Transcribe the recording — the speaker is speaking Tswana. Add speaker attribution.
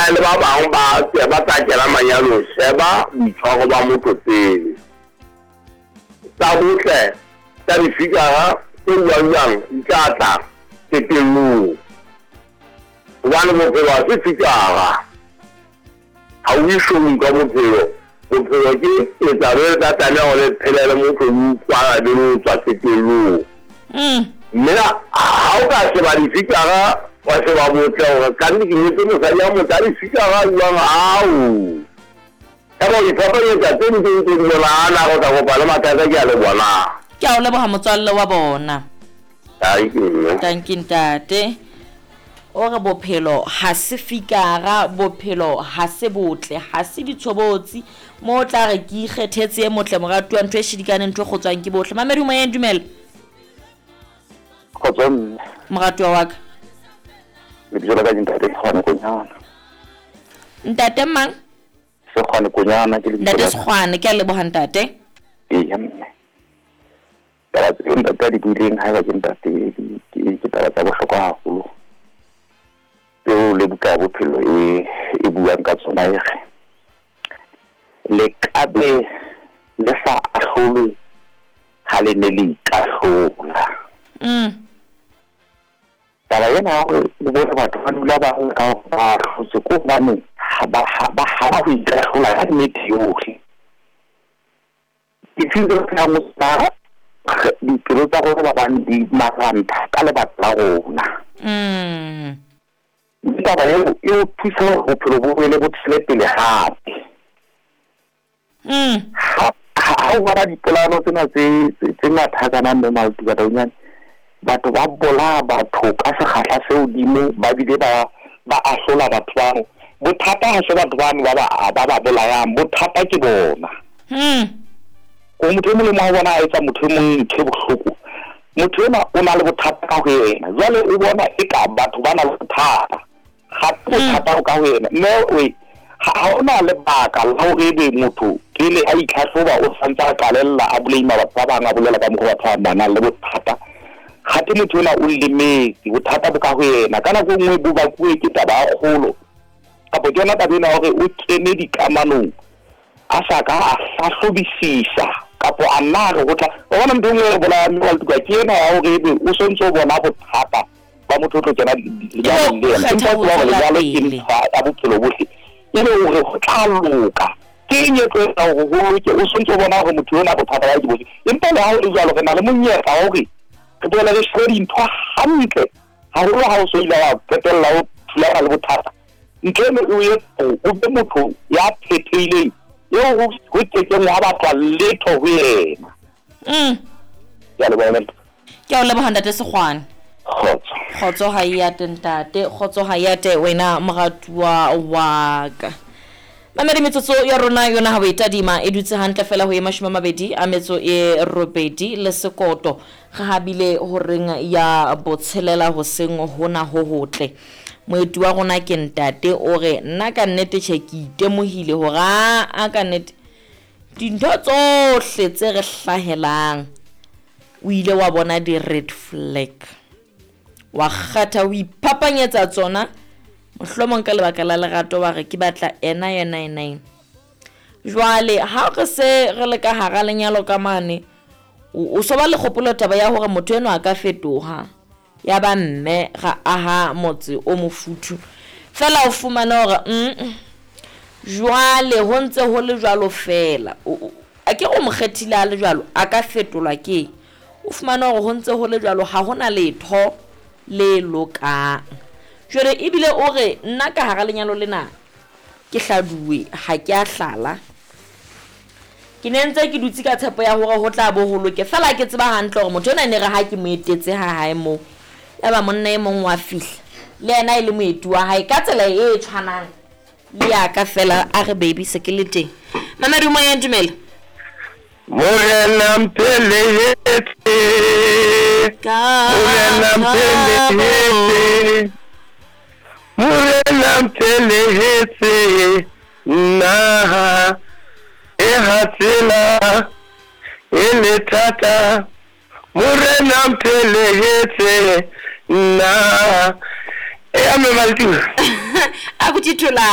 Speaker 1: le ba bang ba tla kena manyalo sheba boitshwaro ba motho pele tsa botle tsa difikara tse buang di tla tla tetelong hobane bophelo ha se fikara ha o ishong ka bophelo ke etsa re tsa tlameha ho le phelele motho o kwala le ho tswa tetelong mme ha o ka sheba difikara wa sheba botle hore ka nne ke nyetse mosadi ya motho a difikara buang hao ka bo ipapanyetsa tse ntseng ke bona go tla kopa le mathata ke a le bona
Speaker 2: ke a o leboga motswalle wa bona thank you ntate o re bophelo ha se fikara bophelo ha se botle ha se ditshobotsi mo tla re ke ikgethetse e motle moratuwa ntwe shidikane ntwe gotswang ke botle mamedi mo yeng dumela
Speaker 3: khotsong
Speaker 2: moratuwa wa ka
Speaker 3: le dijela ka ntate khona konyana
Speaker 2: ntate mang
Speaker 3: se khona konyana ke le
Speaker 2: ntate se khwana ke a leboga ntate
Speaker 3: ya mme ka di buileng ha ba ke ntate ke taba tsa bohlokwa haholo le buka bophelo e buang ka tsona ege le kabe le sa ahlole ha le ne le ikahlola taba yena le bona batho ba dula ba ka hlotse ko bane ba ho ikahlola ha nnete yohle ke tsile ka mo sa dipelo tsa rona ba bang di maranta ka lebaka la rona taba eo thusa bophelo bo le bo tshele pele hape ha o ba dipolano tsena tse mathakanang le malutubadaunyane batho ba bola batho ka sekgahla se hodimo ba bile ba ahlola batho bano bothata ha se batho bano ba bolayang bothata ke bona ko motho mo le mo bona a etsa motho mo ntse bohloko motho ena o na le bothata ka ho yena jwale o bona e ka batho ba na le bothata ga bothata ka ho yena mme ha ona le baka la ho ebe motho ke le a itlhahloba o santsa ka lella a bulema batho ba bang a bolela ka mokgwa wa bana le bothata ga te motho ena o lemetse bothata bo ka ho yena kana go nngwe bo ba kuwe ke taba a kgolo kapo ke yona tabena hore o kene dikamanong a sa ka a hlahlobisisa kapo a nna re go tla bona motho ngwe bola mme wa tuka ke ena ya hore ebe o sontso bona bothata ba motho tlo tsena le yena empa go ba le jalo ke ntsha bophelo bohle ile hore go tla loka ke nyetlo ya go go ke o sontso bona go motho ona bothata ya dibosi empa le ha o le jalo re na le monyetla hore ke boela le shori ntwa hantle ha ho ha o so ile wa petella o thula le bothata ntene o ye o be motho ya phethileng yo go teke mo ba tla letho ho yena ya le bona
Speaker 2: ke o leboga ntate Sekgwana khotso ha ya tentate khotso ha ya te wena moratuwa wa ka mamedi metsotso ya rona yona ha o etadima e dutse hantle fela ho ema 20 a metso e robedi le sekoto ga habile ho reng ya botshelela ho seng hona ho hotle moetu wa rona ke ntate o re nna ka nnete ke itemohile ho ga a ka nnete dintho tsohle tse re hlahelang o ile wa bona di red flag wa kgatha o iphapanyetsa tsona mohlomong ka lebaka la lerato wa re ke batla ena jwale ha re se re le ka hara lenyalo ka mane o so ba le kgopolo taba ya hore motho eno a ka fetoha ya ba mme ga aha motse o mofuthu fela o fumana hore jwale ho ntse ho le jwalo fela a ke go mokgethile a le jwalo a ka fetolwa ke o fumana hore ho ntse ho le jwalo ha hona letho le lokang jwale ebile o re nna ka hara lenyalo lena ke hladuwe ha ke a hlala ke nentse ke dutse ka tshepo ya hore ho tla bo ho loke fela ke tseba hantle hore motho ena ne re ha ke mo etetse ha hae mo ya ba monna e mong wa fihla le yena ile moetu wa hae ka tsela e tshwanang le ya ka fela a re baby se ke le teng mama di mo ya dumela
Speaker 1: morena mpelehetse morena mpelehetse nna e hatsela e le thata morena mpelehetse nna e ame maldiwa
Speaker 2: a botithola